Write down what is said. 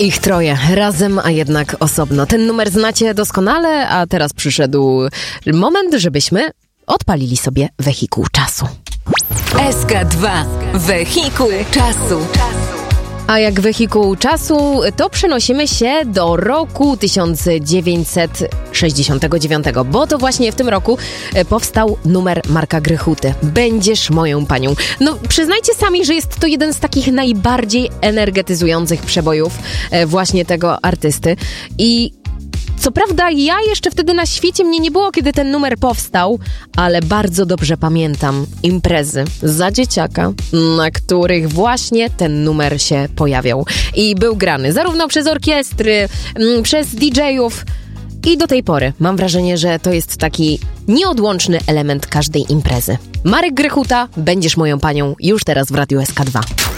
Ich troje, razem, a jednak osobno. Ten numer znacie doskonale, a teraz przyszedł moment, żebyśmy odpalili sobie wehikuł czasu. SK2. Wehikuł czasu. A jak wehikuł czasu, to przenosimy się do roku 1969, bo to właśnie w tym roku powstał numer Marka Grechuty. Będziesz moją panią. No, przyznajcie sami, że jest to jeden z takich najbardziej energetyzujących przebojów właśnie tego artysty. I co prawda ja jeszcze wtedy na świecie mnie nie było, kiedy ten numer powstał, ale bardzo dobrze pamiętam imprezy za dzieciaka, na których właśnie ten numer się pojawiał. I był grany zarówno przez orkiestry, przez DJ-ów i do tej pory mam wrażenie, że to jest taki nieodłączny element każdej imprezy. Marek Grechuta, Będziesz moją panią, już teraz w Radiu SK2.